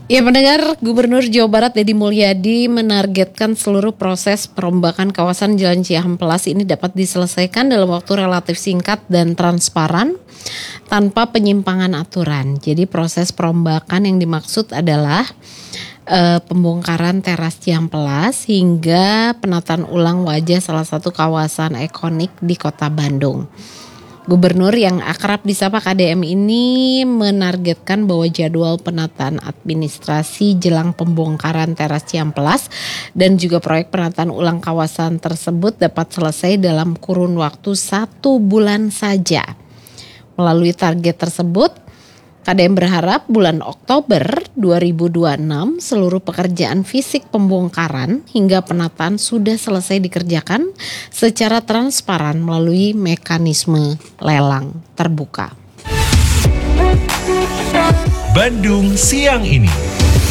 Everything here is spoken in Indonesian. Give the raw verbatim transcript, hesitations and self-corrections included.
Ya, pendengar, Gubernur Jawa Barat Deddy Mulyadi menargetkan seluruh proses perombakan kawasan Jalan Cihampelas ini dapat diselesaikan dalam waktu relatif singkat dan transparan tanpa penyimpangan aturan. Jadi proses perombakan yang dimaksud adalah uh, pembongkaran teras Cihampelas hingga penataan ulang wajah salah satu kawasan ikonik di Kota Bandung. Gubernur yang akrab disapa K D M ini menargetkan bahwa jadwal penataan administrasi jelang pembongkaran teras Cihampelas dan juga proyek penataan ulang kawasan tersebut dapat selesai dalam kurun waktu satu bulan saja. Melalui target tersebut, K D M berharap bulan Oktober dua ribu dua puluh enam seluruh pekerjaan fisik pembongkaran hingga penataan sudah selesai dikerjakan secara transparan melalui mekanisme lelang terbuka. Bandung Siang Ini.